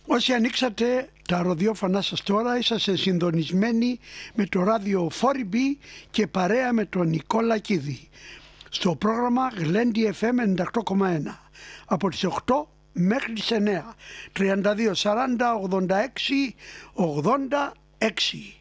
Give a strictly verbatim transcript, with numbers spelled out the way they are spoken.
Όσοι ανοίξατε τα ροδιόφωνά σας τώρα, είσαστε συντονισμένοι με το ράδιο φορ μπι και παρέα με τον Νικόλα Κίδη στο πρόγραμμα Γλέντι εφ εμ ενενήντα οκτώ κόμμα ένα από τις οκτώ μέχρι τις εννέα, τριάντα δύο σαράντα ογδόντα έξι ογδόντα έξι.